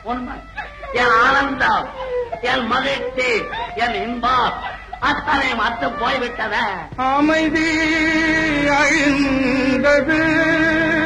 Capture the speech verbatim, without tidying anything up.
உண்மை, என் ஆனந்தம், என் மகிழ்ச்சி, என் இன்பம் அத்தனை மத்து போய்விட்டத. அமைதி அழிந்தது